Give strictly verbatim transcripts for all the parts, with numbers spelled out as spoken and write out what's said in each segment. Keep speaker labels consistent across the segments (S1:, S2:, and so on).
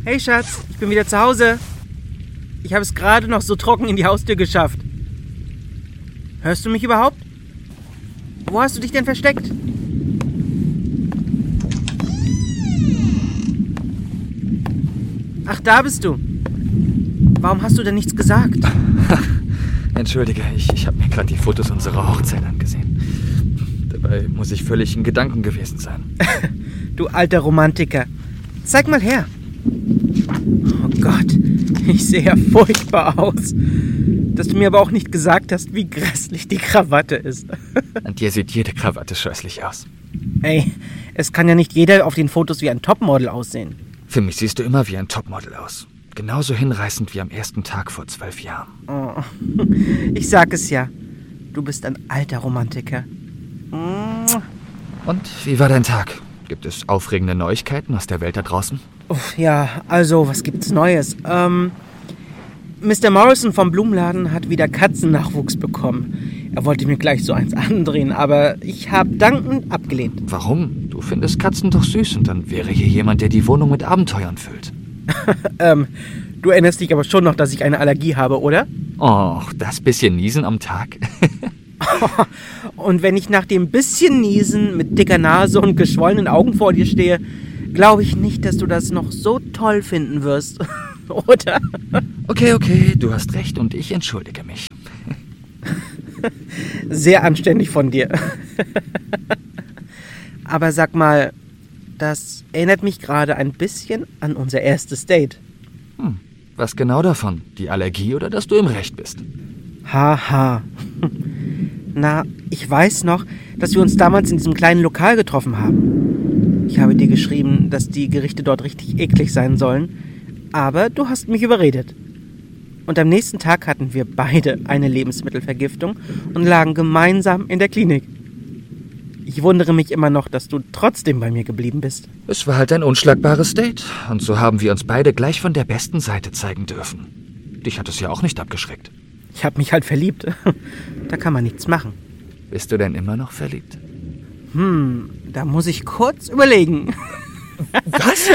S1: Hey Schatz, ich bin wieder zu Hause. Ich habe es gerade noch so trocken in die Haustür geschafft. Hörst du mich überhaupt? Wo hast du dich denn versteckt? Ach, da bist du. Warum hast du denn nichts gesagt?
S2: Entschuldige, ich, ich habe mir gerade die Fotos unserer Hochzeit angesehen. Dabei muss ich völlig in Gedanken gewesen sein.
S1: Du alter Romantiker. Zeig mal her. Oh Gott, ich sehe ja furchtbar aus. Dass du mir aber auch nicht gesagt hast, wie grässlich die Krawatte ist.
S2: An dir sieht jede Krawatte scheußlich aus.
S1: Ey, es kann ja nicht jeder auf den Fotos wie ein Topmodel aussehen.
S2: Für mich siehst du immer wie ein Topmodel aus. Genauso hinreißend wie am ersten Tag vor zwölf Jahren.
S1: Oh, ich sag es ja. Du bist ein alter Romantiker.
S2: Und wie war dein Tag? Gibt es aufregende Neuigkeiten aus der Welt da draußen?
S1: Uff, ja, also, was gibt's Neues? Ähm, Mister Morrison vom Blumenladen hat wieder Katzennachwuchs bekommen. Er wollte mir gleich so eins andrehen, aber ich habe dankend abgelehnt.
S2: Warum? Du findest Katzen doch süß und dann wäre hier jemand, der die Wohnung mit Abenteuern füllt.
S1: ähm, du erinnerst dich aber schon noch, dass ich eine Allergie habe, oder?
S2: Och, das bisschen Niesen am Tag.
S1: Und wenn ich nach dem bisschen Niesen mit dicker Nase und geschwollenen Augen vor dir stehe, glaube ich nicht, dass du das noch so toll finden wirst, oder?
S2: Okay, okay, du hast recht und ich entschuldige mich.
S1: Sehr anständig von dir. Aber sag mal, das erinnert mich gerade ein bisschen an unser erstes Date.
S2: Hm, was genau davon? Die Allergie oder dass du im Recht bist?
S1: Haha. Na, ich weiß noch, dass wir uns damals in diesem kleinen Lokal getroffen haben. Ich habe dir geschrieben, dass die Gerichte dort richtig eklig sein sollen, aber du hast mich überredet. Und am nächsten Tag hatten wir beide eine Lebensmittelvergiftung und lagen gemeinsam in der Klinik. Ich wundere mich immer noch, dass du trotzdem bei mir geblieben bist.
S2: Es war halt ein unschlagbares Date. Und so haben wir uns beide gleich von der besten Seite zeigen dürfen. Dich hat es ja auch nicht abgeschreckt.
S1: Ich habe mich halt verliebt. Da kann man nichts machen.
S2: Bist du denn immer noch verliebt?
S1: Hm, da muss ich kurz überlegen.
S2: Was?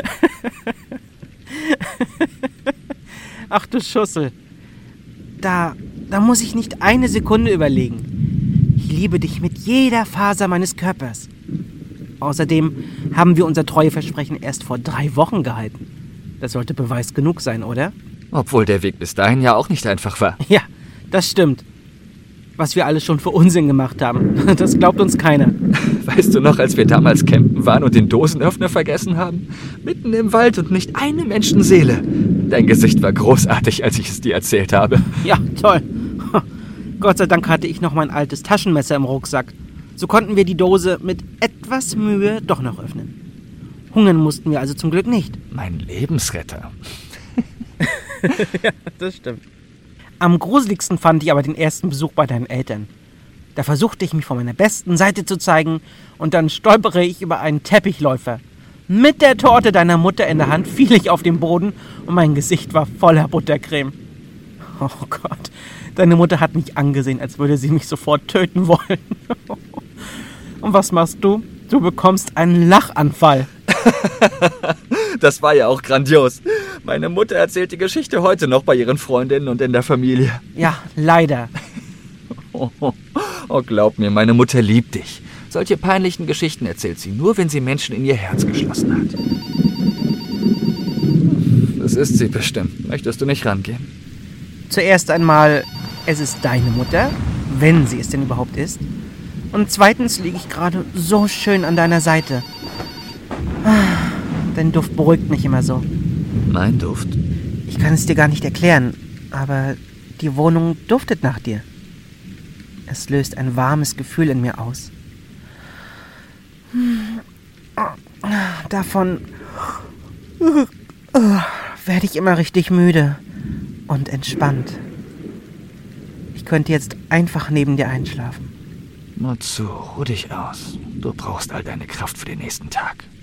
S1: Ach du Schussel. Da, da muss ich nicht eine Sekunde überlegen. Ich liebe dich mit jeder Faser meines Körpers. Außerdem haben wir unser Treueversprechen erst vor drei Wochen gehalten. Das sollte Beweis genug sein, oder?
S2: Obwohl der Weg bis dahin ja auch nicht einfach war.
S1: Ja, das stimmt. Was wir alles schon für Unsinn gemacht haben. Das glaubt uns keiner.
S2: Weißt du noch, als wir damals campen waren und den Dosenöffner vergessen haben? Mitten im Wald und nicht eine Menschenseele. Dein Gesicht war großartig, als ich es dir erzählt habe.
S1: Ja, toll. Gott sei Dank hatte ich noch mein altes Taschenmesser im Rucksack. So konnten wir die Dose mit etwas Mühe doch noch öffnen. Hungern mussten wir also zum Glück nicht.
S2: Mein Lebensretter.
S1: Ja, das stimmt. Am gruseligsten fand ich aber den ersten Besuch bei deinen Eltern. Da versuchte ich mich von meiner besten Seite zu zeigen und dann stolpere ich über einen Teppichläufer. Mit der Torte deiner Mutter in der Hand fiel ich auf den Boden und mein Gesicht war voller Buttercreme. Oh Gott, deine Mutter hat mich angesehen, als würde sie mich sofort töten wollen. Und was machst du? Du bekommst einen Lachanfall.
S2: Das war ja auch grandios. Meine Mutter erzählt die Geschichte heute noch bei ihren Freundinnen und in der Familie.
S1: Ja, leider.
S2: Oh, oh, oh, glaub mir, meine Mutter liebt dich. Solche peinlichen Geschichten erzählt sie nur, wenn sie Menschen in ihr Herz geschlossen hat. Das ist sie bestimmt. Möchtest du nicht rangehen?
S1: Zuerst einmal, es ist deine Mutter, wenn sie es denn überhaupt ist. Und zweitens liege ich gerade so schön an deiner Seite. Dein Duft beruhigt mich immer so.
S2: Mein Duft?
S1: Ich kann es dir gar nicht erklären, aber die Wohnung duftet nach dir. Es löst ein warmes Gefühl in mir aus. Davon werde ich immer richtig müde und entspannt. Ich könnte jetzt einfach neben dir einschlafen.
S2: Nur zu, ruh dich aus. Du brauchst all deine Kraft für den nächsten Tag.